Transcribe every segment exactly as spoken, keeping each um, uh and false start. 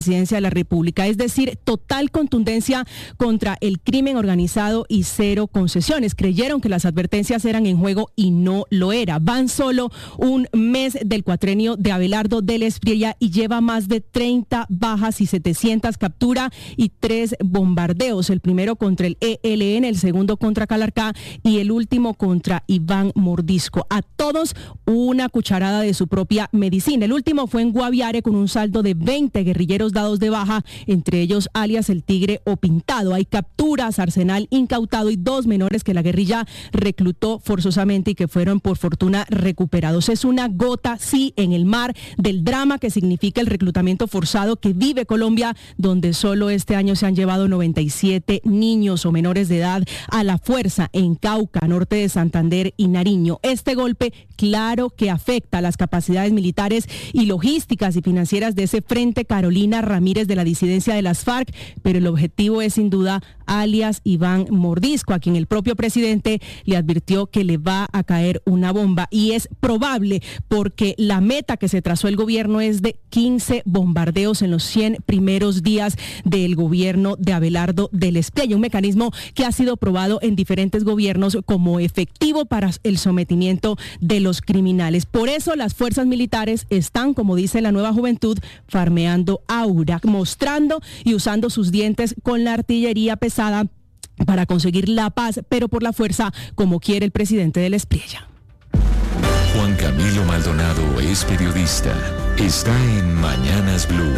Presidencia de la República, es decir, total contundencia contra el crimen organizado y cero concesiones. Creyeron que las advertencias eran en juego y no lo era. Van solo un mes del cuatrenio de Abelardo del Espriella y lleva más de treinta bajas y setecientas capturas y tres bombardeos. El primero contra el E L N, el segundo contra Calarcá y el último contra Iván Mordisco. A todos una cucharada de su propia medicina. El último fue en Guaviare con un saldo de veinte guerrilleros dados de baja, entre ellos alias el Tigre o Pintado. Hay capturas, arsenal incautado y dos menores que la guerrilla reclutó forzosamente y que fueron por fortuna recuperados. Es una gota, sí, en el mar del drama que significa el reclutamiento forzado que vive Colombia, donde solo este año se han llevado noventa y siete niños o menores de edad a la fuerza en Cauca, norte de Santander y Nariño. Este golpe, claro que afecta a las capacidades militares y logísticas y financieras de ese Frente Carolina Ramírez de la disidencia de las FARC, pero el objetivo es sin duda alias Iván Mordisco, a quien el propio presidente le advirtió que le va a caer una bomba, y es probable porque la meta que se trazó el gobierno es de quince bombardeos en los cien primeros días del gobierno de Abelardo del Espriella, un mecanismo que ha sido probado en diferentes gobiernos como efectivo para el sometimiento de los criminales. Por eso las fuerzas militares están, como dice la Nueva Juventud, farmeando aura, mostrando y usando sus dientes con la artillería pesada para conseguir la paz, pero por la fuerza, como quiere el presidente del Espriella. Juan Camilo Maldonado es periodista. Está en Mañanas Blue.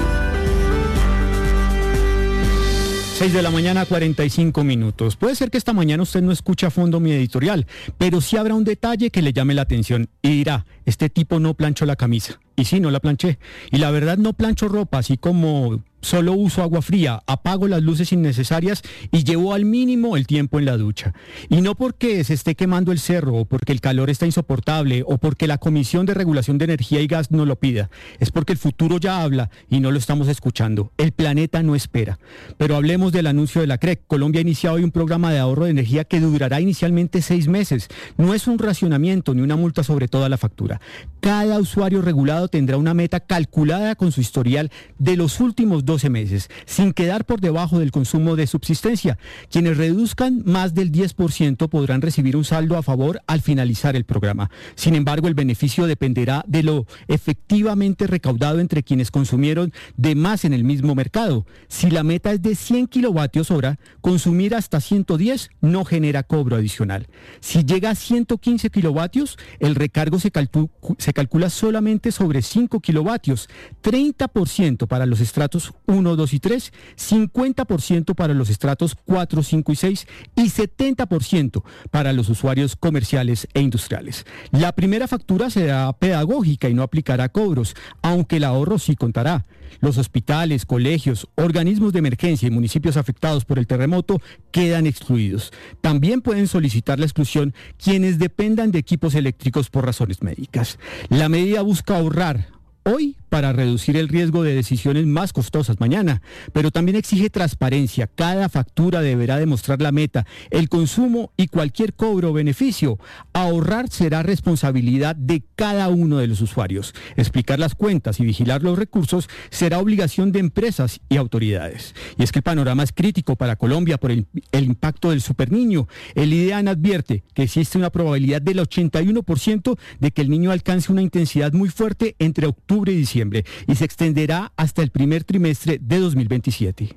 seis de la mañana, cuarenta y cinco minutos. Puede ser que esta mañana usted no escuche a fondo mi editorial, pero sí habrá un detalle que le llame la atención y dirá, este tipo no planchó la camisa. Y sí, no la planché. Y la verdad no plancho ropa, así como solo uso agua fría, apago las luces innecesarias y llevo al mínimo el tiempo en la ducha. Y no porque se esté quemando el cerro, o porque el calor está insoportable, o porque la Comisión de Regulación de Energía y Gas no lo pida. Es porque el futuro ya habla y no lo estamos escuchando. El planeta no espera. Pero hablemos del anuncio de la C R E C. Colombia ha iniciado hoy un programa de ahorro de energía que durará inicialmente seis meses. No es un racionamiento ni una multa sobre toda la factura. Cada usuario regulado tendrá una meta calculada con su historial de los últimos doce meses, sin quedar por debajo del consumo de subsistencia. Quienes reduzcan más del diez por ciento podrán recibir un saldo a favor al finalizar el programa. Sin embargo, el beneficio dependerá de lo efectivamente recaudado entre quienes consumieron de más en el mismo mercado. Si la meta es de cien kilovatios hora, consumir hasta ciento diez no genera cobro adicional. Si llega a ciento quince kilovatios, el recargo se, calcu- se calcula solamente sobre cinco kilovatios, treinta por ciento para los estratos uno, dos y tres, cincuenta por ciento para los estratos cuatro, cinco y seis y setenta por ciento para los usuarios comerciales e industriales. La primera factura será pedagógica y no aplicará cobros, aunque el ahorro sí contará. Los hospitales, colegios, organismos de emergencia y municipios afectados por el terremoto quedan excluidos. También pueden solicitar la exclusión quienes dependan de equipos eléctricos por razones médicas. La medida busca ahorrar hoy para reducir el riesgo de decisiones más costosas mañana, pero también exige transparencia. Cada factura deberá demostrar la meta, el consumo y cualquier cobro o beneficio. Ahorrar será responsabilidad de cada uno de los usuarios. Explicar las cuentas y vigilar los recursos será obligación de empresas y autoridades. Y es que el panorama es crítico para Colombia por el, el impacto del superniño. El IDEAN advierte que existe una probabilidad del ochenta y uno por ciento de que el niño alcance una intensidad muy fuerte entre octubre y diciembre, y se extenderá hasta el primer trimestre de dos mil veintisiete.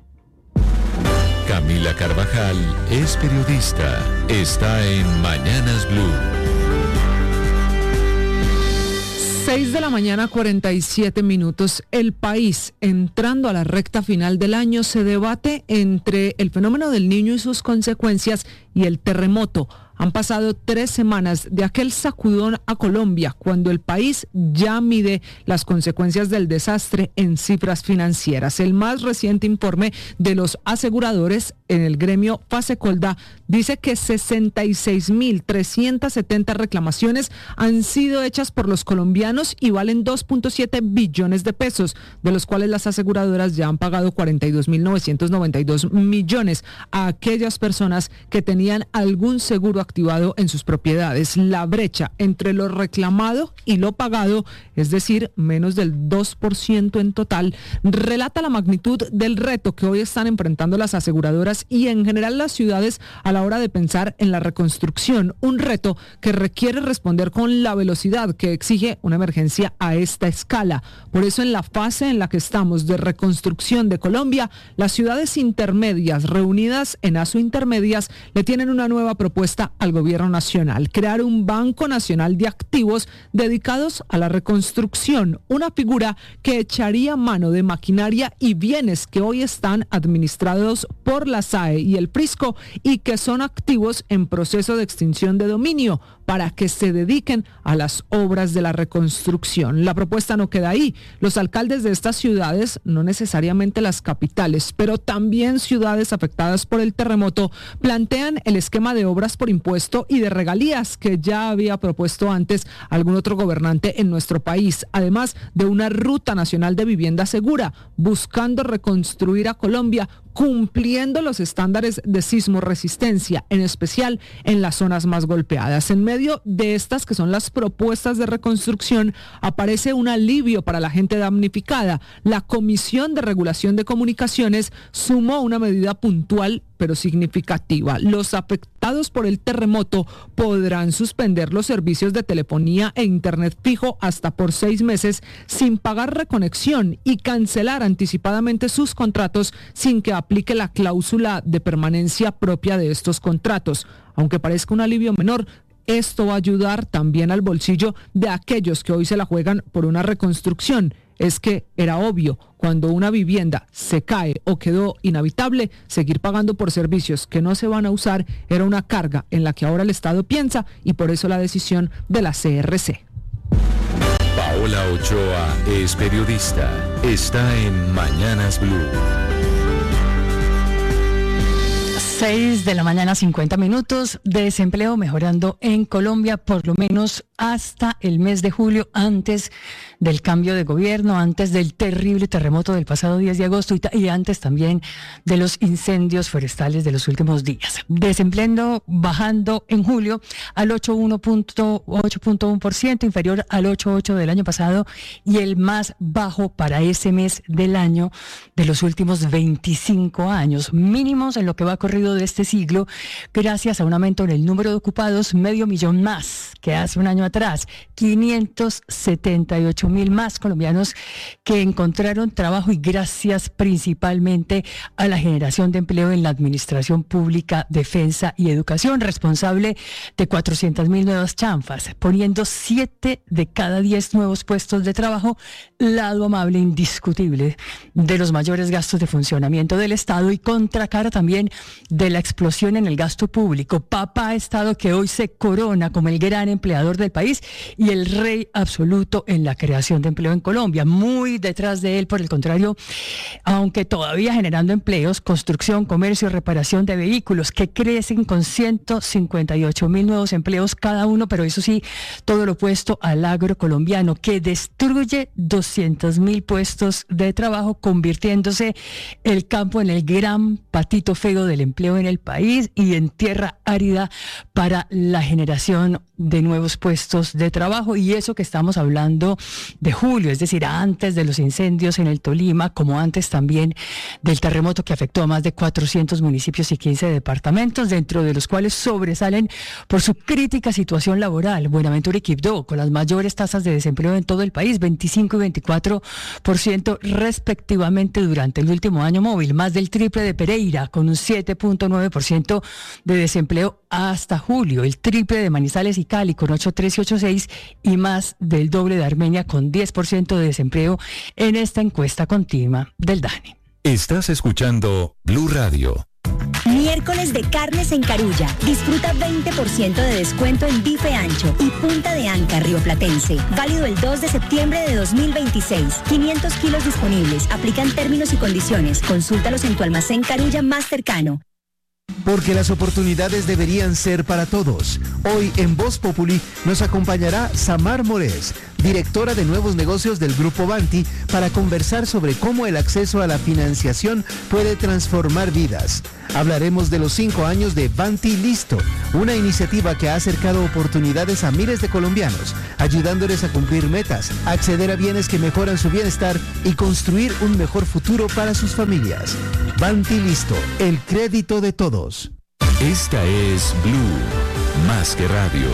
Camila Carvajal es periodista. Está en Mañanas Blue. seis de la mañana, cuarenta y siete minutos. El país, entrando a la recta final del año, se debate entre el fenómeno del Niño y sus consecuencias y el terremoto. Han pasado tres semanas de aquel sacudón a Colombia, cuando el país ya mide las consecuencias del desastre en cifras financieras. El más reciente informe de los aseguradores en el gremio Fasecolda dice que sesenta y seis mil trescientas setenta reclamaciones han sido hechas por los colombianos y valen dos punto siete billones de pesos, de los cuales las aseguradoras ya han pagado cuarenta y dos mil novecientos noventa y dos millones a aquellas personas que tenían algún seguro activado en sus propiedades. La brecha entre lo reclamado y lo pagado, es decir, menos del dos por ciento en total, relata la magnitud del reto que hoy están enfrentando las aseguradoras y en general las ciudades a la hora de pensar en la reconstrucción. Un reto que requiere responder con la velocidad que exige una emergencia a esta escala. Por eso, en la fase en la que estamos de reconstrucción de Colombia, las ciudades intermedias reunidas en ASO Intermedias le tienen una nueva propuesta al gobierno nacional: crear un Banco Nacional de Activos dedicados a la reconstrucción, una figura que echaría mano de maquinaria y bienes que hoy están administrados por la S A E y el Prisco y que son activos en proceso de extinción de dominio, para que se dediquen a las obras de la reconstrucción. La propuesta no queda ahí. Los alcaldes de estas ciudades, no necesariamente las capitales, pero también ciudades afectadas por el terremoto, plantean el esquema de obras por impuesto y de regalías que ya había propuesto antes algún otro gobernante en nuestro país, además de una ruta nacional de vivienda segura, buscando reconstruir a Colombia cumpliendo los estándares de sismo resistencia, en especial en las zonas más golpeadas. En medio de estas, que son las propuestas de reconstrucción, aparece un alivio para la gente damnificada. La Comisión de Regulación de Comunicaciones sumó una medida puntual pero significativa. Los afectados por el terremoto podrán suspender los servicios de telefonía e internet fijo hasta por seis meses sin pagar reconexión y cancelar anticipadamente sus contratos sin que aplique la cláusula de permanencia propia de estos contratos. Aunque parezca un alivio menor, esto va a ayudar también al bolsillo de aquellos que hoy se la juegan por una reconstrucción. Es que era obvio, cuando una vivienda se cae o quedó inhabitable, seguir pagando por servicios que no se van a usar era una carga en la que ahora el Estado piensa, y por eso la decisión de la C R C. Paola Ochoa es periodista. Está en Mañanas Blue. seis de la mañana, cincuenta minutos. Desempleo mejorando en Colombia, por lo menos hasta el mes de julio, antes del cambio de gobierno, antes del terrible terremoto del pasado diez de agosto y, y antes también de los incendios forestales de los últimos días. Desempleo bajando en julio al ocho punto uno por ciento, inferior al ocho punto ocho del año pasado y el más bajo para ese mes del año de los últimos veinticinco años, mínimos en lo que va corrido de este siglo, gracias a un aumento en el número de ocupados, medio millón más que hace un año atrás, quinientos setenta y ocho mil más colombianos que encontraron trabajo y gracias principalmente a la generación de empleo en la administración pública, defensa y educación, responsable de cuatrocientas mil nuevas chanfas, poniendo siete de cada diez nuevos puestos de trabajo, lado amable indiscutible de los mayores gastos de funcionamiento del Estado y contracara también de la explosión en el gasto público. Papá Estado, que hoy se corona como el gran empleador del país y el rey absoluto en la creación de empleo en Colombia. Muy detrás de él, por el contrario, aunque todavía generando empleos, construcción, comercio, reparación de vehículos, que crecen con ciento cincuenta y ocho mil nuevos empleos cada uno, pero eso sí, todo lo opuesto al agro colombiano, que destruye doscientos mil puestos de trabajo, convirtiéndose el campo en el gran patito feo del empleo en el país y en tierra árida para la generación de nuevos puestos de trabajo. Y eso que estamos hablando de julio, es decir, antes de los incendios en el Tolima, como antes también del terremoto que afectó a más de cuatrocientos municipios y quince departamentos, dentro de los cuales sobresalen por su crítica situación laboral Buenaventura y Quibdó, con las mayores tasas de desempleo en todo el país, veinticinco y veinticuatro por ciento respectivamente durante el último año móvil, más del triple de Pereira, con un siete punto nueve por ciento de desempleo hasta julio, el triple de Manizales y Cali con ocho punto tres y ocho punto seis y más del doble de Armenia con diez por ciento de desempleo en esta encuesta continua del DANE. Estás escuchando Blue Radio. Miércoles de carnes en Carulla. Disfruta veinte por ciento de descuento en bife ancho y punta de anca rioplatense. Válido el dos de septiembre de dos mil veintiséis. quinientos kilos disponibles. Aplican términos y condiciones. Consúltalos en tu almacén Carulla más cercano. Porque las oportunidades deberían ser para todos. Hoy en Voz Populi nos acompañará Samar Morés, directora de nuevos negocios del Grupo Banti, para conversar sobre cómo el acceso a la financiación puede transformar vidas. Hablaremos de los cinco años de Banti Listo, una iniciativa que ha acercado oportunidades a miles de colombianos, ayudándoles a cumplir metas, acceder a bienes que mejoran su bienestar y construir un mejor futuro para sus familias. Banti Listo, el crédito de todos. Esta es Blue, más que radio.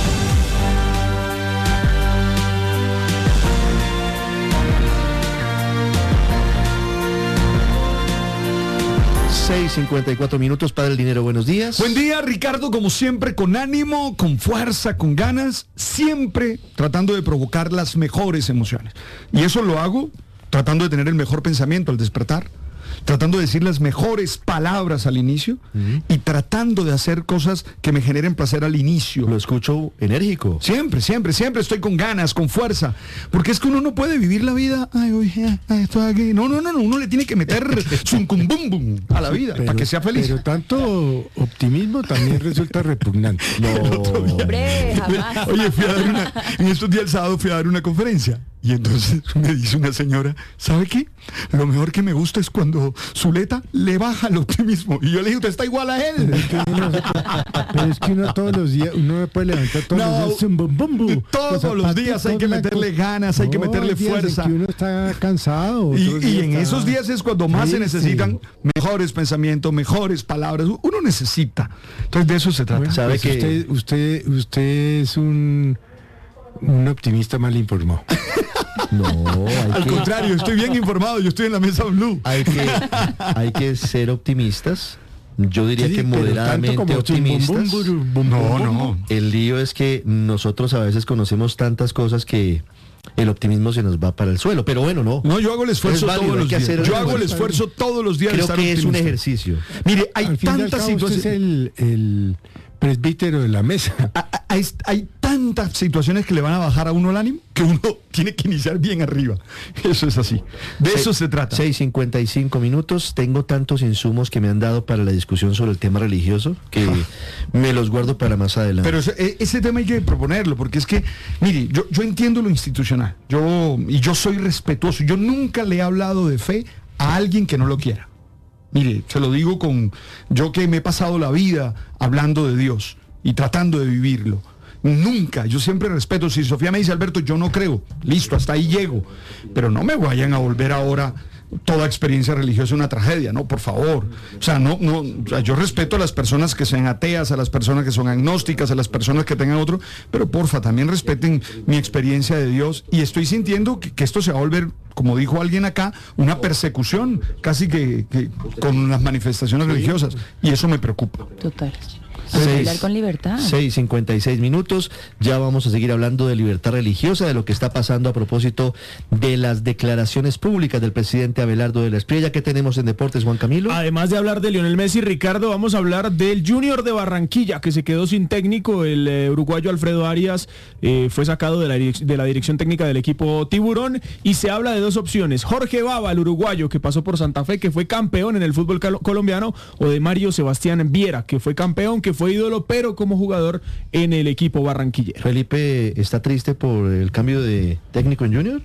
seis cincuenta y cuatro minutos para el dinero. Buenos días. Buen día, Ricardo, como siempre, con ánimo, con fuerza, con ganas, siempre tratando de provocar las mejores emociones. Y eso lo hago tratando de tener el mejor pensamiento al despertar, tratando de decir las mejores palabras al inicio uh-huh. y tratando de hacer cosas que me generen placer al inicio. Lo escucho enérgico. Siempre, siempre, siempre estoy con ganas, con fuerza, porque es que uno no puede vivir la vida, ay, oye, ay, estoy aquí. No, no, no, no, uno le tiene que meter zuncum-bum-bum a la vida, pero, para que sea feliz. Pero tanto optimismo también resulta repugnante. No. Hombre, jamás. Oye, fui a dar una, en estos días el sábado fui a dar una conferencia. Y entonces me dice una señora, ¿sabe qué? Lo mejor que me gusta es cuando Zuleta le baja el optimismo. Y yo le dije, usted está igual a él. Pero es que uno, pero es que uno todos los días, uno puede levantar todos no, los días. Bum, bum, bum, todos los, los días hay que meterle ganas, hay no, que meterle hay fuerza. En que uno está cansado. Y, y en está... esos días es cuando más sí, se necesitan sí. mejores pensamientos, mejores palabras. Uno necesita. Entonces de eso se trata. Bueno, ¿sabe pues que usted, usted, usted es un, un optimista mal informado? No, al que... contrario, estoy bien informado, yo estoy en la mesa Blue. Hay que, hay que ser optimistas. Yo diría sí, que moderadamente optimistas. Bum, bum, bum, no, no. El lío es que nosotros a veces conocemos tantas cosas que el optimismo se nos va para el suelo. Pero bueno, no. No, yo hago el esfuerzo válido, todos los días. Yo hago el esfuerzo todos los días. Creo de estar que optimista. Es un ejercicio. Mire, hay tantas situaciones. Es el, el presbítero de la mesa. Hay, hay tantas situaciones que le van a bajar a uno el ánimo que uno tiene que iniciar bien arriba. Eso es así. De Se, eso se trata. seis cincuenta y cinco minutos. Tengo tantos insumos que me han dado para la discusión sobre el tema religioso que me los guardo para más adelante. Pero ese, ese tema hay que proponerlo, porque es que, mire, yo, yo entiendo lo institucional. Yo, y yo soy respetuoso. Yo nunca le he hablado de fe a alguien que no lo quiera. Mire, se lo digo con yo que me he pasado la vida hablando de Dios y tratando de vivirlo. Nunca, yo siempre respeto. Si Sofía me dice, Alberto, yo no creo, listo, hasta ahí llego. Pero no me vayan a volver ahora toda experiencia religiosa una tragedia, no, por favor. O sea, no, no, o sea, yo respeto a las personas que sean ateas, a las personas que son agnósticas, a las personas que tengan otro, pero porfa, también respeten mi experiencia de Dios. Y estoy sintiendo que, que esto se va a volver, como dijo alguien acá, una persecución, casi que, que con las manifestaciones religiosas. Y eso me preocupa. Total. Hablar con libertad. seis cincuenta y seis minutos. Ya vamos a seguir hablando de libertad religiosa, de lo que está pasando a propósito de las declaraciones públicas del presidente Abelardo de la Espriella. ¿Qué tenemos en deportes, Juan Camilo? Además de hablar de Lionel Messi, Ricardo, vamos a hablar del Junior de Barranquilla, que se quedó sin técnico. El eh, uruguayo Alfredo Arias eh, fue sacado de la, de la dirección técnica del equipo Tiburón, y se habla de dos opciones: Jorge Baba, el uruguayo que pasó por Santa Fe, que fue campeón en el fútbol col- colombiano, o de Mario Sebastián Viera, que fue campeón, que fue ídolo, pero como jugador en el equipo barranquillero. Felipe, ¿está triste por el cambio de técnico en Junior?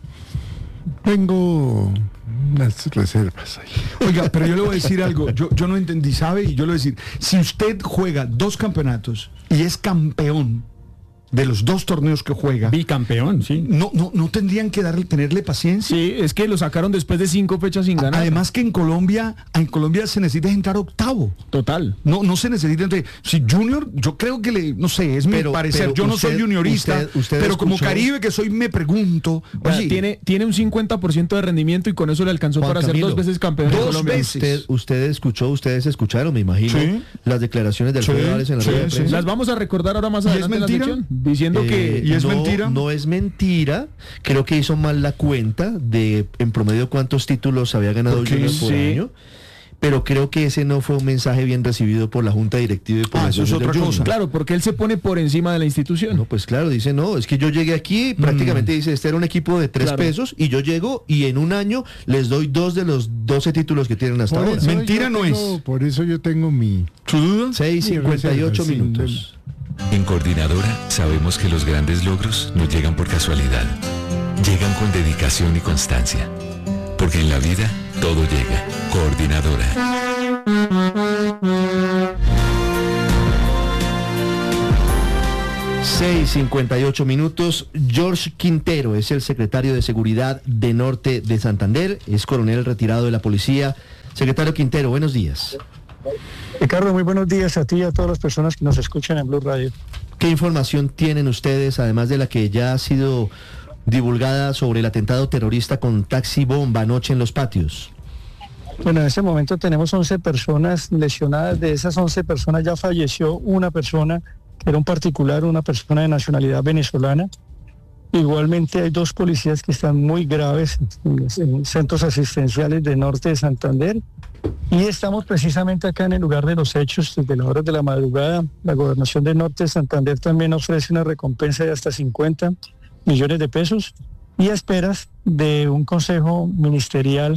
Tengo unas reservas ahí. Oiga, pero yo le voy a decir algo, yo, yo no entendí, ¿sabe? Y yo le voy a decir, si usted juega dos campeonatos y es campeón de los dos torneos que juega, bicampeón, sí. No, no, no tendrían que darle, tenerle paciencia. Sí, es que lo sacaron después de cinco fechas sin ganar. Además que en Colombia, en Colombia se necesita entrar octavo. Total. No, no se necesita entrar. Si Junior, yo creo que le, no sé, es pero, mi parecer. Yo no usted, soy juniorista, usted, usted pero escuchó, como Caribe que soy, me pregunto. Oye, tiene, tiene un cincuenta por ciento de rendimiento y con eso le alcanzó Juan para Camilo, ser dos veces campeón dos de Colombia. Veces. Usted, usted escuchó, ustedes escucharon, me imagino, ¿sí? Las declaraciones del sí, Alfredo Arias en la sí, rueda de prensa. Sí. Las vamos a recordar ahora más adelante en la sección, diciendo eh, que ¿Y es no, mentira? No es mentira. Creo que hizo mal la cuenta de en promedio cuántos títulos había ganado Junior por sí. año. Pero creo que ese no fue un mensaje bien recibido por la Junta Directiva y por ah, la eso es otra cosa. Claro, porque él se pone por encima de la institución. No, pues claro, dice, no, es que yo llegué aquí, prácticamente mm. dice, este era un equipo de tres claro. pesos, y yo llego y en un año les doy dos de los doce títulos que tienen hasta por ahora. Mentira no tengo, es. Por eso yo tengo mi... ¿Su duda? seis cincuenta y ocho minutos. En Coordinadora sabemos que los grandes logros no llegan por casualidad. Llegan con dedicación y constancia. Porque en la vida todo llega. Coordinadora. seis cincuenta y ocho minutos. George Quintero es el secretario de Seguridad de Norte de Santander, es coronel retirado de la policía. Secretario Quintero, buenos días. Ricardo, muy buenos días a ti y a todas las personas que nos escuchan en Blue Radio. ¿Qué información tienen ustedes, además de la que ya ha sido divulgada sobre el atentado terrorista con taxi bomba anoche en Los Patios? Bueno, en este momento tenemos once personas lesionadas. De esas once personas ya falleció una persona, que era un particular, una persona de nacionalidad venezolana. Igualmente hay dos policías que están muy graves en, en centros asistenciales de Norte de Santander. Y estamos precisamente acá en el lugar de los hechos, desde las horas de la madrugada. La Gobernación de Norte de Santander también ofrece una recompensa de hasta cincuenta millones de pesos y a esperas de un consejo ministerial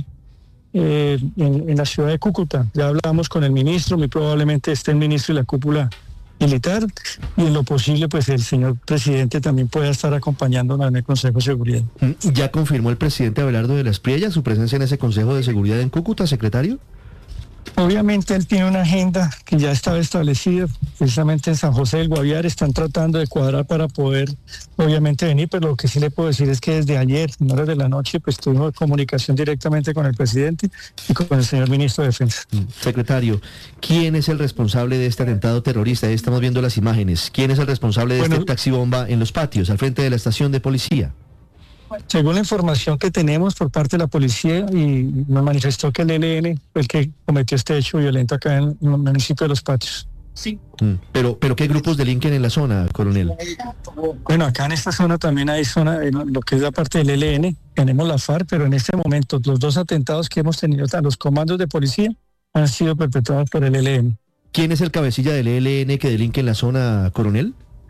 eh, en, en la ciudad de Cúcuta. Ya hablamos con el ministro, muy probablemente esté el ministro y la cúpula militar, y en lo posible pues el señor presidente también pueda estar acompañándonos en el Consejo de Seguridad. ¿Ya confirmó el presidente Abelardo de la Espriella su presencia en ese Consejo de Seguridad en Cúcuta, secretario? Obviamente él tiene una agenda que ya estaba establecida, precisamente en San José del Guaviare. Están tratando de cuadrar para poder obviamente venir, pero lo que sí le puedo decir es que desde ayer, en horas de la noche, pues tuvimos comunicación directamente con el presidente y con el señor ministro de Defensa. Secretario, ¿quién es el responsable de este atentado terrorista? Ahí estamos viendo las imágenes. ¿Quién es el responsable de bueno, este taxi bomba en Los Patios, al frente de la estación de policía? Según la información que tenemos por parte de la policía, y nos manifestó que el E L N fue el que cometió este hecho violento acá en el municipio de Los Patios. Sí. Mm, pero, pero ¿qué grupos delinquen en la zona, coronel? Bueno, acá en esta zona también hay zona, en lo que es la parte del E L N, tenemos la FARC, pero en este momento los dos atentados que hemos tenido, los comandos de policía, han sido perpetrados por el E L N. ¿Quién es el cabecilla del E L N que delinque en la zona, coronel?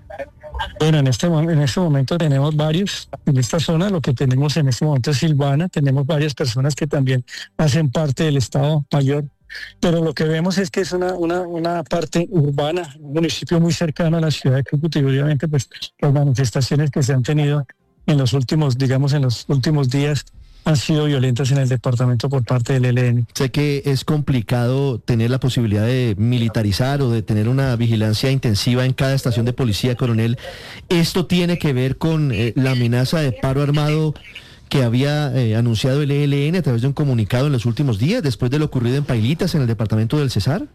Bueno, en este, en este momento tenemos varios. En esta zona lo que tenemos en este momento es Silvana. Tenemos varias personas que también hacen parte del Estado Mayor. Pero lo que vemos es que es una, una, una parte urbana, un municipio muy cercano a la ciudad de Cúcuta, y obviamente pues las manifestaciones que se han tenido en los últimos, digamos, en los últimos días han sido violentas en el departamento por parte del E L N. Sé que es complicado tener la posibilidad de militarizar o de tener una vigilancia intensiva en cada estación de policía, coronel. ¿Esto tiene que ver con eh, la amenaza de paro armado que había eh, anunciado el E L N a través de un comunicado en los últimos días, después de lo ocurrido en Pailitas, en el departamento del Cesar?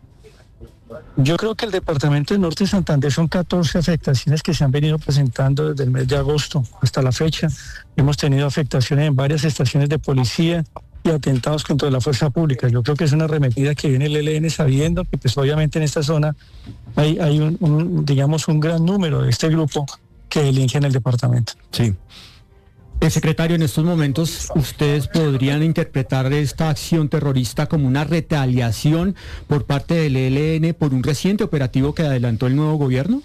Yo creo que el departamento de Norte de Santander son catorce afectaciones que se han venido presentando desde el mes de agosto hasta la fecha. Hemos tenido afectaciones en varias estaciones de policía y atentados contra la fuerza pública. Yo creo que es una arremetida que viene el E L N sabiendo que pues obviamente en esta zona hay, hay un, un, digamos, un gran número de este grupo que delinque en el departamento. Sí. El secretario, en estos momentos, ¿ustedes podrían interpretar esta acción terrorista como una retaliación por parte del E L N por un reciente operativo que adelantó el nuevo gobierno?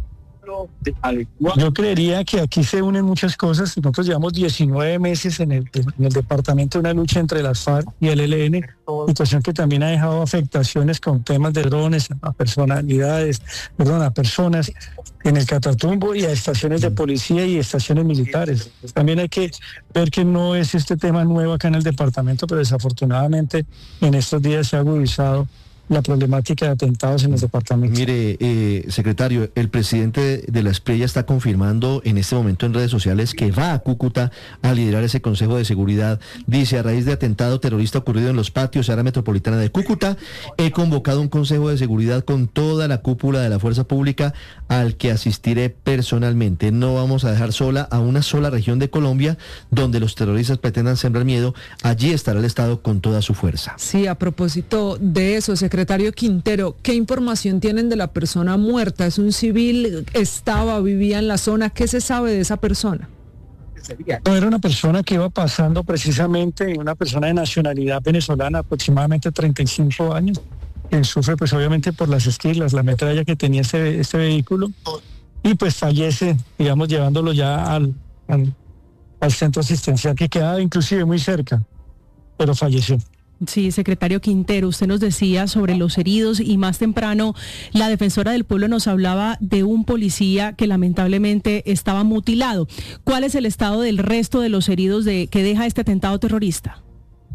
Yo creería que aquí se unen muchas cosas. Nosotros llevamos diecinueve meses en el, en el departamento, una lucha entre las FARC y el E L N, situación que también ha dejado afectaciones con temas de drones a personalidades, perdón, a personas en el Catatumbo y a estaciones de policía y estaciones militares. También hay que ver que no es este tema nuevo acá en el departamento, pero desafortunadamente en estos días se ha agudizado la problemática de atentados en los departamentos. Mire, eh, secretario, el presidente de la Espriella está confirmando en este momento en redes sociales que va a Cúcuta a liderar ese Consejo de Seguridad. Dice, a raíz de atentado terrorista ocurrido en Los Patios, área metropolitana de Cúcuta, he convocado un Consejo de Seguridad con toda la cúpula de la Fuerza Pública al que asistiré personalmente. No vamos a dejar sola a una sola región de Colombia donde los terroristas pretendan sembrar miedo. Allí estará el Estado con toda su fuerza. Sí, a propósito de eso, secretario. Secretario Quintero, ¿qué información tienen de la persona muerta? ¿Es un civil? ¿Estaba, vivía en la zona? ¿Qué se sabe de esa persona? No, era una persona que iba pasando precisamente, una persona de nacionalidad venezolana, aproximadamente treinta y cinco años, que sufre pues obviamente por las esquilas, la metralla que tenía este, este vehículo, y pues fallece, digamos, llevándolo ya al, al, al centro asistencial que quedaba inclusive muy cerca, pero falleció. Sí, secretario Quintero, usted nos decía sobre los heridos y más temprano la defensora del pueblo nos hablaba de un policía que lamentablemente estaba mutilado. ¿Cuál es el estado del resto de los heridos de que deja este atentado terrorista?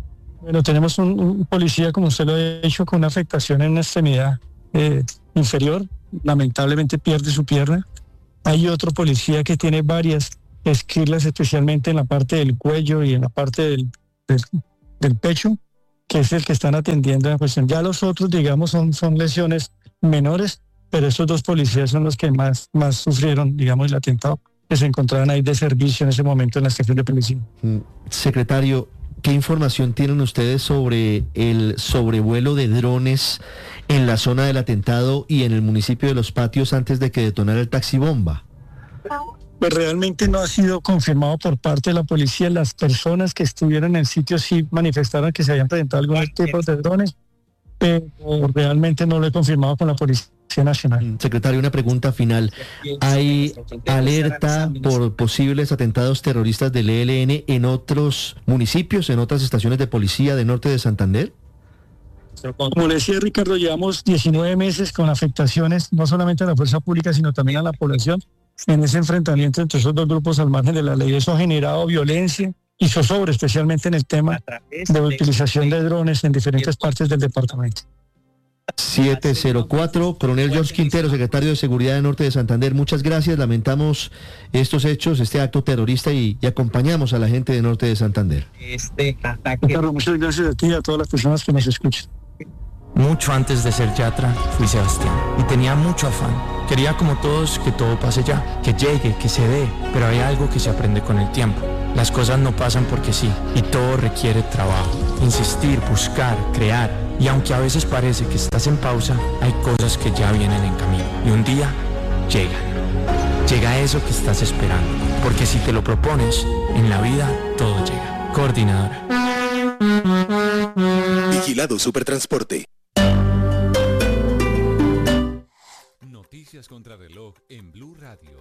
Bueno, tenemos un, un policía, como usted lo ha dicho, con una afectación en una extremidad eh, inferior. Lamentablemente pierde su pierna. Hay otro policía que tiene varias esquirlas, especialmente en la parte del cuello y en la parte del, del, del pecho, que es el que están atendiendo la cuestión. Ya los otros, digamos, son, son lesiones menores, pero estos dos policías son los que más, más sufrieron, digamos, el atentado, que se encontraban ahí de servicio en ese momento en la estación de policía. Secretario, ¿qué información tienen ustedes sobre el sobrevuelo de drones en la zona del atentado y en el municipio de Los Patios antes de que detonara el taxi bomba? Pues realmente no ha sido confirmado por parte de la policía. Las personas que estuvieron en el sitio sí manifestaron que se habían presentado algunos tipos de drones, pero realmente no lo he confirmado con la Policía Nacional. Secretario, una pregunta final. ¿Hay alerta por posibles atentados terroristas del E L N en otros municipios, en otras estaciones de policía del norte de Santander? Como le decía Ricardo, llevamos diecinueve meses con afectaciones, no solamente a la fuerza pública, sino también a la población, en ese enfrentamiento entre esos dos grupos al margen de la ley. Eso ha generado violencia y zozobra, especialmente en el tema de utilización de drones en diferentes partes del departamento. siete cero cuatro, Coronel George Quintero, secretario de Seguridad del Norte de Santander, muchas gracias, lamentamos estos hechos, este acto terrorista y, y acompañamos a la gente del Norte de Santander. Este ataque. Muchas gracias a ti y a todas las personas que nos escuchan. Mucho antes de ser Yatra, fui Sebastián y tenía mucho afán. Quería como todos que todo pase ya, que llegue, que se dé, pero hay algo que se aprende con el tiempo. Las cosas no pasan porque sí, y todo requiere trabajo, insistir, buscar, crear. Y aunque a veces parece que estás en pausa, hay cosas que ya vienen en camino. Y un día, llegan. Llega eso que estás esperando, porque si te lo propones, en la vida todo llega. Coordinadora. Vigilado Supertransporte. Noticias contra reloj en Blue Radio.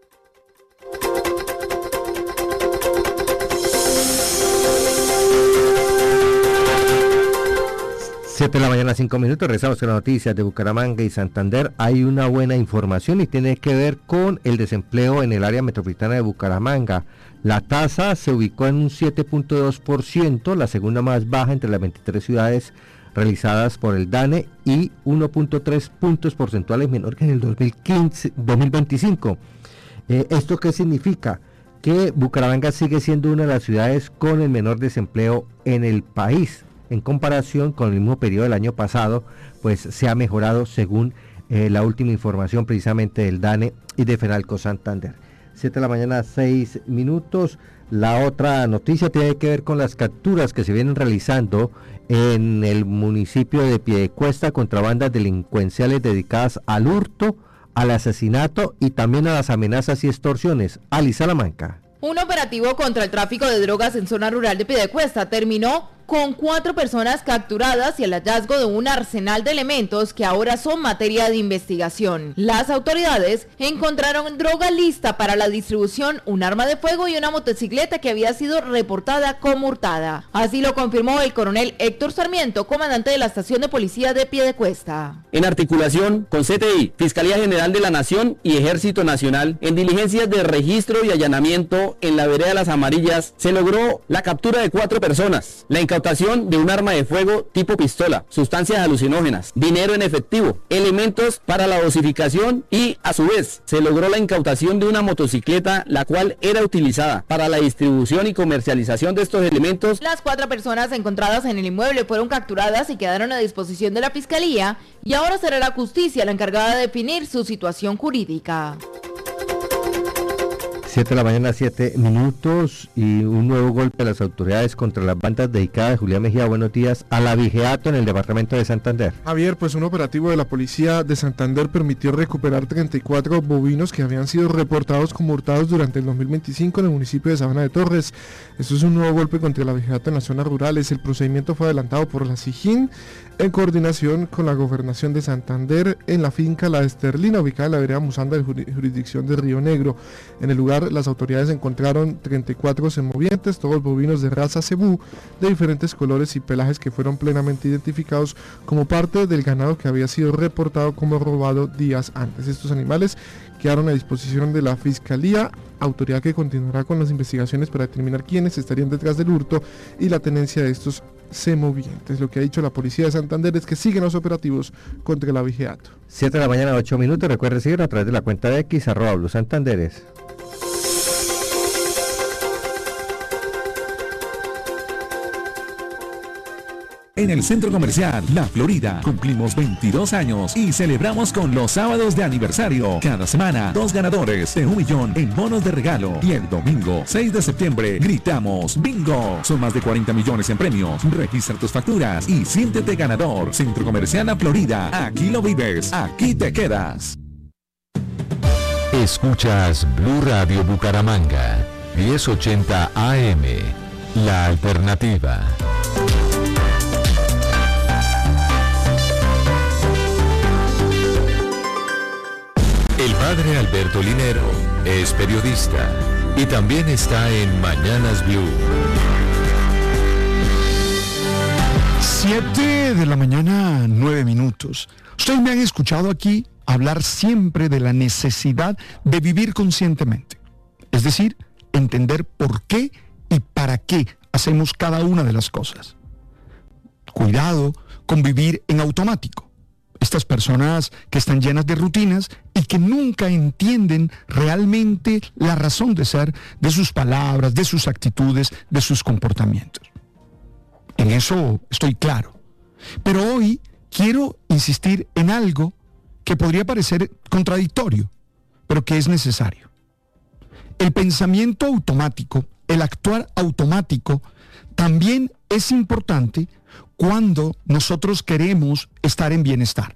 siete de la mañana, cinco minutos, regresamos con las noticias de Bucaramanga y Santander. Hay una buena información y tiene que ver con el desempleo en el área metropolitana de Bucaramanga. La tasa se ubicó en un siete punto dos por ciento, la segunda más baja entre las veintitrés ciudades realizadas por el DANE y uno punto tres puntos porcentuales menor que en el dos mil quince, dos mil veinticinco. Eh, ¿Esto qué significa? Que Bucaramanga sigue siendo una de las ciudades con el menor desempleo en el país. En comparación con el mismo periodo del año pasado, pues se ha mejorado según eh, la última información precisamente del DANE y de Fenalco Santander. siete de la mañana, seis minutos. La otra noticia tiene que ver con las capturas que se vienen realizando en el municipio de Piedecuesta contra bandas delincuenciales dedicadas al hurto, al asesinato y también a las amenazas y extorsiones. Ali Salamanca. Un operativo contra el tráfico de drogas en zona rural de Piedecuesta terminó con cuatro personas capturadas y el hallazgo de un arsenal de elementos que ahora son materia de investigación. Las autoridades encontraron droga lista para la distribución, un arma de fuego y una motocicleta que había sido reportada como hurtada. Así lo confirmó el coronel Héctor Sarmiento, comandante de la estación de policía de Piedecuesta. En articulación con C T I, Fiscalía General de la Nación y Ejército Nacional, en diligencias de registro y allanamiento en la vereda Las Amarillas, se logró la captura de cuatro personas, la incautación de un arma de fuego tipo pistola, sustancias alucinógenas, dinero en efectivo, elementos para la dosificación y, a su vez, se logró la incautación de una motocicleta, la cual era utilizada para la distribución y comercialización de estos elementos. Las cuatro personas encontradas en el inmueble fueron capturadas y quedaron a disposición de la Fiscalía, y ahora será la justicia la encargada de definir su situación jurídica. siete de la mañana, siete minutos, y un nuevo golpe de las autoridades contra las bandas dedicadas. Julián Mejía, buenos días. A la Vigeato en el departamento de Santander. Javier, pues un operativo de la policía de Santander permitió recuperar treinta y cuatro bovinos que habían sido reportados como hurtados durante el dos mil veinticinco en el municipio de Sabana de Torres. Esto es un nuevo golpe contra la Vigeato en las zonas rurales. El procedimiento fue adelantado por la SIJIN en coordinación con la Gobernación de Santander en la finca La Esterlina, ubicada en la vereda Musanda de jurisdicción de Río Negro. En el lugar, las autoridades encontraron treinta y cuatro semovientes, todos bovinos de raza cebú, de diferentes colores y pelajes que fueron plenamente identificados como parte del ganado que había sido reportado como robado días antes. Estos animales quedaron a disposición de la Fiscalía, autoridad que continuará con las investigaciones para determinar quiénes estarían detrás del hurto y la tenencia de estos semovientes. Lo que ha dicho la policía de Santander es que siguen los operativos contra el abigeato. siete de la mañana, ocho minutos. Recuerde seguir a través de la cuenta de X, arroba Blue Santanderes. En el Centro Comercial La Florida cumplimos veintidós años y celebramos con los sábados de aniversario. Cada semana, dos ganadores de un millón en bonos de regalo. Y el domingo, seis de septiembre, gritamos ¡Bingo! Son más de cuarenta millones en premios. Registra tus facturas y siéntete ganador. Centro Comercial La Florida. Aquí lo vives, aquí te quedas. Escuchas Blue Radio Bucaramanga, diez ochenta A M. La alternativa. El padre Alberto Linero es periodista y también está en Mañanas Blue. Siete de la mañana, nueve minutos. Ustedes me han escuchado aquí hablar siempre de la necesidad de vivir conscientemente. Es decir, entender por qué y para qué hacemos cada una de las cosas. Cuidado con vivir en automático. Estas personas que están llenas de rutinas y que nunca entienden realmente la razón de ser de sus palabras, de sus actitudes, de sus comportamientos. En eso estoy claro. Pero hoy quiero insistir en algo que podría parecer contradictorio, pero que es necesario. El pensamiento automático, el actuar automático, también es importante cuando nosotros queremos estar en bienestar.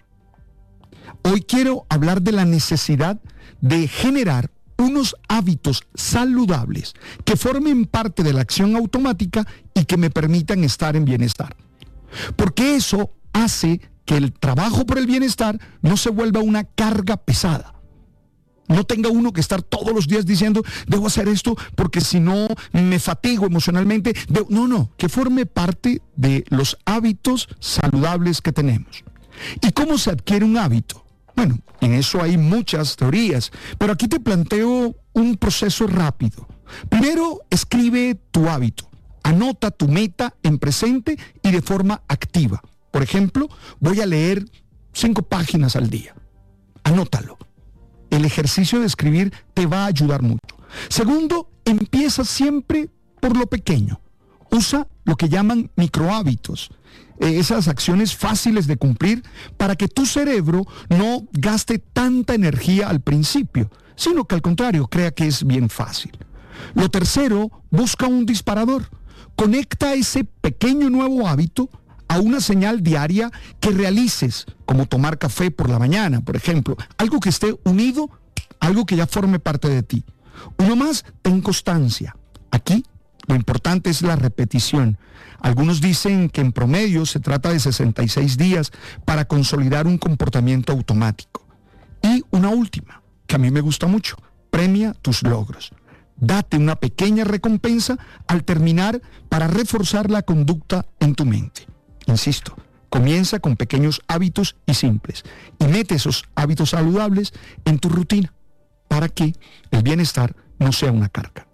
Hoy quiero hablar de la necesidad de generar unos hábitos saludables que formen parte de la acción automática y que me permitan estar en bienestar. Porque eso hace que el trabajo por el bienestar no se vuelva una carga pesada. No tenga uno que estar todos los días diciendo, debo hacer esto porque si no me fatigo emocionalmente. Debo... No, no, que forme parte de los hábitos saludables que tenemos. ¿Y cómo se adquiere un hábito? Bueno, en eso hay muchas teorías, pero aquí te planteo un proceso rápido. Primero, escribe tu hábito. Anota tu meta en presente y de forma activa. Por ejemplo, voy a leer cinco páginas al día. Anótalo. El ejercicio de escribir te va a ayudar mucho. Segundo, empieza siempre por lo pequeño. Usa lo que llaman microhábitos, eh, esas acciones fáciles de cumplir para que tu cerebro no gaste tanta energía al principio, sino que al contrario crea que es bien fácil. Lo tercero, busca un disparador. Conecta ese pequeño nuevo hábito a una señal diaria que realices, como tomar café por la mañana, por ejemplo, algo que esté unido, algo que ya forme parte de ti. Uno más, ten constancia. Aquí lo importante es la repetición. Algunos dicen que en promedio se trata de sesenta y seis días para consolidar un comportamiento automático. Y una última, que a mí me gusta mucho, premia tus logros. Date una pequeña recompensa al terminar para reforzar la conducta en tu mente. Insisto, comienza con pequeños hábitos y simples y mete esos hábitos saludables en tu rutina para que el bienestar no sea una carga.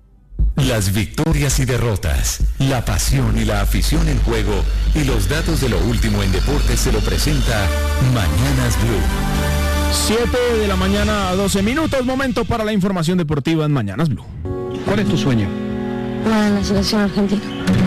Las victorias y derrotas, la pasión y la afición en juego y los datos de lo último en deportes se lo presenta Mañanas Blue. siete de la mañana, doce minutos, momento para la información deportiva en Mañanas Blue. ¿Cuál es tu sueño? Ah, la selección argentina.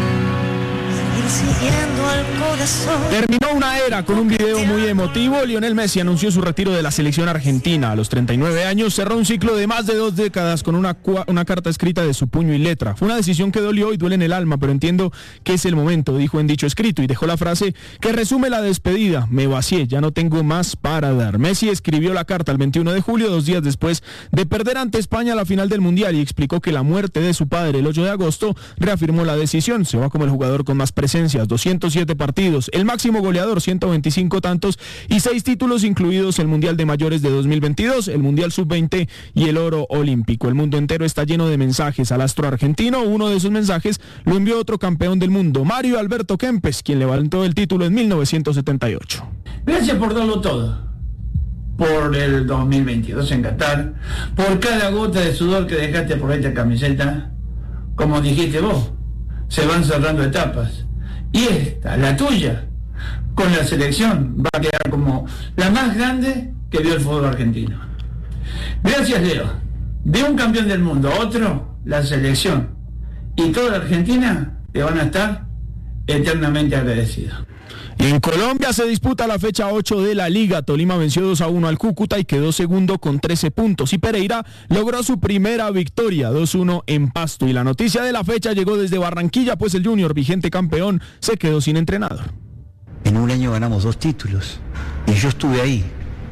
Terminó una era con un video muy emotivo. Lionel Messi anunció su retiro de la selección argentina. A los treinta y nueve años cerró un ciclo de más de dos décadas con una, una carta escrita de su puño y letra. Fue una decisión que dolió y duele en el alma, pero entiendo que es el momento, dijo en dicho escrito, y dejó la frase que resume la despedida: me vacié, ya no tengo más para dar. Messi escribió la carta el veintiuno de julio, dos días después de perder ante España la final del Mundial, y explicó que la muerte de su padre el ocho de agosto reafirmó la decisión. Se va como el jugador con más presencias, doscientos siete partidos, el máximo goleador, ciento veinticinco tantos y seis títulos, incluidos el Mundial de Mayores de dos mil veintidós, el Mundial sub veinte y el oro olímpico. El mundo entero está lleno de mensajes al astro argentino. Uno de esos mensajes lo envió otro campeón del mundo, Mario Alberto Kempes, quien levantó el título en mil novecientos setenta y ocho. Gracias por darlo todo, por el dos mil veintidós en Qatar, por cada gota de sudor que dejaste por esta camiseta. Como dijiste vos, se van cerrando etapas Y esta, la tuya, con la selección, va a quedar como la más grande que vio el fútbol argentino. Gracias, Leo. De un campeón del mundo a otro, la selección y toda la Argentina te van a estar eternamente agradecidos. Y en Colombia se disputa la fecha ocho de la Liga. Tolima venció dos a uno al Cúcuta y quedó segundo con trece puntos. Y Pereira logró su primera victoria, dos a uno en Pasto. Y la noticia de la fecha llegó desde Barranquilla, pues el Junior, vigente campeón, se quedó sin entrenador. En un año ganamos dos títulos y yo estuve ahí.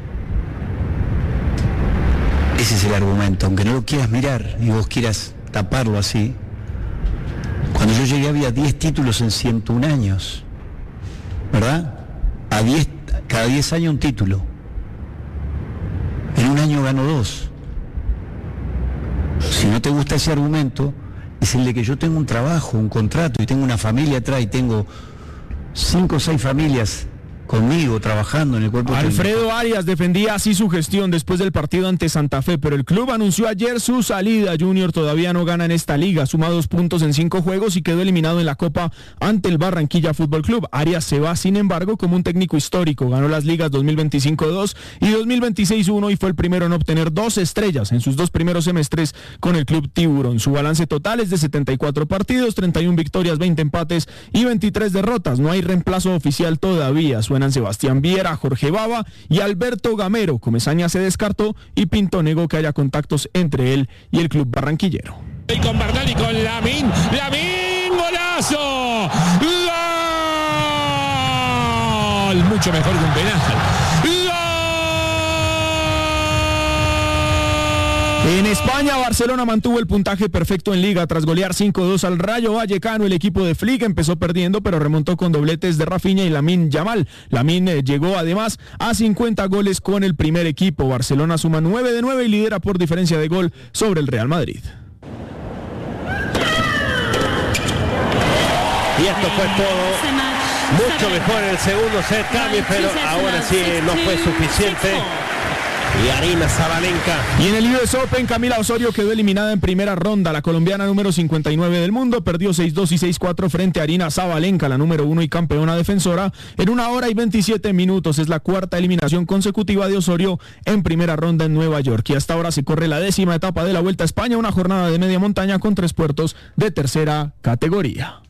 Ese es el argumento, aunque no lo quieras mirar y vos quieras taparlo así. Cuando yo llegué había diez títulos en ciento un años. ¿Verdad? A diez, cada diez años un título. En un año gano dos. Si no te gusta ese argumento, es el de que yo tengo un trabajo, un contrato y tengo una familia atrás y tengo cinco o seis familias conmigo trabajando en el cuerpo Alfredo técnico. Arias defendía así su gestión después del partido ante Santa Fe, pero el club anunció ayer su salida. Junior todavía no gana en esta liga, suma dos puntos en cinco juegos y quedó eliminado en la Copa ante el Barranquilla Fútbol Club. Arias se va, sin embargo, como un técnico histórico. Ganó las ligas dos mil veinticinco dos y dos mil veintiséis uno y fue el primero en obtener dos estrellas en sus dos primeros semestres con el club Tiburón. Su balance total es de setenta y cuatro partidos, treinta y una victorias, veinte empates y veintitrés derrotas. No hay reemplazo oficial todavía. Suenan Sebastián Viera, Jorge Baba y Alberto Gamero. Comesaña se descartó y Pinto negó que haya contactos entre él y el club barranquillero. Y con Bernal y con Lamín, Lamín, golazo, gol, mucho mejor que un penal. En España, Barcelona mantuvo el puntaje perfecto en Liga tras golear cinco dos al Rayo Vallecano. El equipo de Flick empezó perdiendo, pero remontó con dobletes de Rafinha y Lamine Yamal. Lamine eh, llegó además a cincuenta goles con el primer equipo. Barcelona suma nueve de nueve y lidera por diferencia de gol sobre el Real Madrid. Y esto fue todo. Mucho mejor en el segundo set, Cami, pero ahora sí no fue suficiente. Y Arina Sabalenka. Y en el U S Open, Camila Osorio quedó eliminada en primera ronda. La colombiana número cincuenta y nueve del mundo perdió seis dos y seis cuatro frente a Arina Sabalenka, la número uno y campeona defensora, en una hora y veintisiete minutos. Es la cuarta eliminación consecutiva de Osorio en primera ronda en Nueva York. Y hasta ahora se corre la décima etapa de la Vuelta a España, una jornada de media montaña con tres puertos de tercera categoría.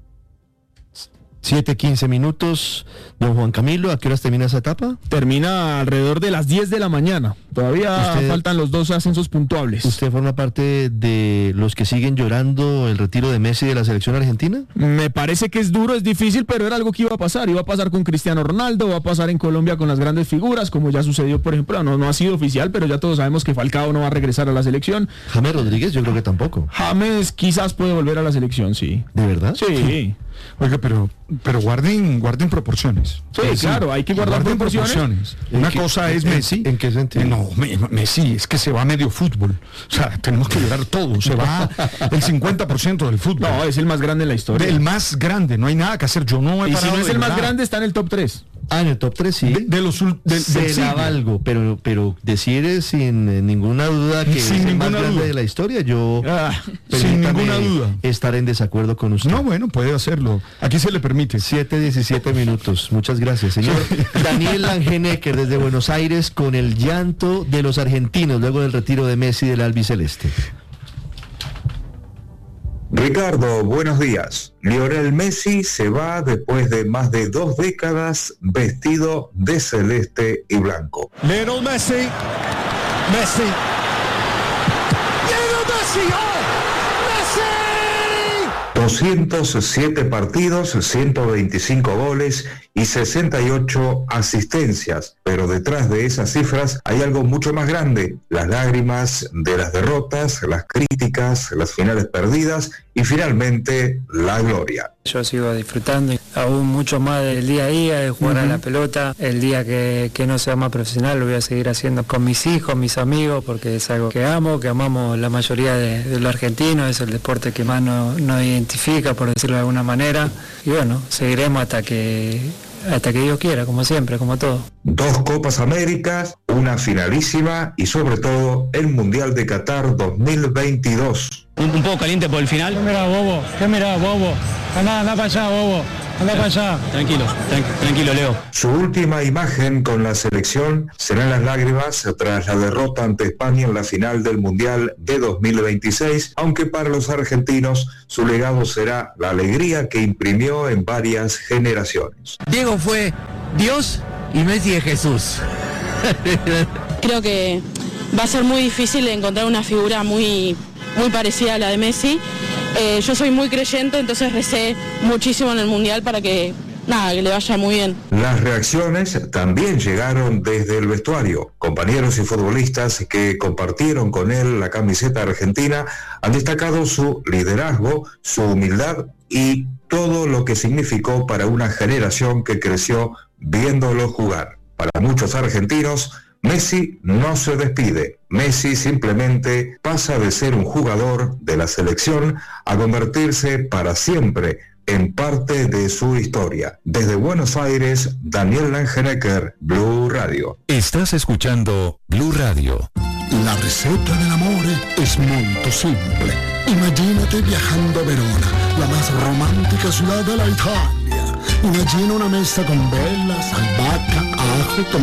siete quince minutos, don Juan Camilo, ¿a qué horas termina esa etapa? Termina alrededor de las diez de la mañana. Todavía usted, faltan los dos ascensos puntuables. ¿Usted forma parte de los que siguen llorando el retiro de Messi de la selección argentina? Me parece que es duro, es difícil, pero era algo que iba a pasar. Iba a pasar con Cristiano Ronaldo, va a pasar en Colombia con las grandes figuras, como ya sucedió, por ejemplo, no, no ha sido oficial, pero ya todos sabemos que Falcao no va a regresar a la selección. James Rodríguez, yo creo que tampoco. James quizás puede volver a la selección, sí. ¿De verdad? Sí. Oiga, pero, pero guarden, guarden proporciones. Sí, sí, claro, hay que guardar proporciones. proporciones. Una qué, cosa es Messi. ¿En qué sentido? No, Messi, es que se va a medio fútbol. O sea, tenemos que llorar todo. Se va el cincuenta por ciento del fútbol. No, es el más grande en la historia. El más grande, no hay nada que hacer. Yo no he Y parado si no es de el más llorar. grande, está en el top tres. Ah, en el top tres sí. De, de los de, del Se siglo. la valgo, pero, pero decir sin eh, ninguna duda que Sin es el más ninguna grande duda. de la historia, yo Ah, sin ninguna duda. estar en desacuerdo con usted. No, bueno, puede hacerlo. Aquí se le permite. siete diecisiete minutos. Muchas gracias, señor. Daniel Langenecker desde Buenos Aires con el llanto de los argentinos luego del retiro de Messi del albiceleste. Ricardo, buenos días. Lionel Messi se va después de más de dos décadas vestido de celeste y blanco. Lionel Messi. Messi. Lionel Messi. ¡Oh! ¡Messi! doscientos siete partidos, ciento veinticinco goles y sesenta y ocho asistencias. Pero detrás de esas cifras hay algo mucho más grande: las lágrimas de las derrotas, las críticas, las finales perdidas y finalmente la gloria. Yo sigo disfrutando aún mucho más del día a día, de jugar uh-huh. a la pelota. El día que, que no sea más profesional lo voy a seguir haciendo con mis hijos, mis amigos, porque es algo que amo, que amamos la mayoría de, de los argentinos. Es el deporte que más nos, nos identifica, por decirlo de alguna manera. Y bueno, seguiremos hasta que hasta que Dios quiera, como siempre, como todo. dos Copas Américas, una finalísima y sobre todo el Mundial de Qatar dos mil veintidós. Un, un poco caliente por el final. ¿Qué mirá, bobo? ¿Qué mirá, bobo? Anda, anda para allá, bobo. Anda para allá. Tranquilo, tranqu- tranquilo, Leo. Su última imagen con la selección serán las lágrimas tras la derrota ante España en la final del Mundial de dos mil veintiséis, aunque para los argentinos su legado será la alegría que imprimió en varias generaciones. Diego fue Dios y Messi es Jesús. Creo que va a ser muy difícil encontrar una figura muy, muy parecida a la de Messi. Eh, yo soy muy creyente, entonces recé muchísimo en el Mundial para que, nada, que le vaya muy bien. Las reacciones también llegaron desde el vestuario. Compañeros y futbolistas que compartieron con él la camiseta argentina han destacado su liderazgo, su humildad y todo lo que significó para una generación que creció viéndolo jugar. Para muchos argentinos, Messi no se despide. Messi simplemente pasa de ser un jugador de la selección a convertirse para siempre en parte de su historia. Desde Buenos Aires, Daniel Langenecker, Blue Radio. Estás escuchando Blue Radio. La receta del amor es muy simple. Imagínate viajando a Verona, la más romántica ciudad de la Italia. Imagina una mesa con velas, albahaca, ajo,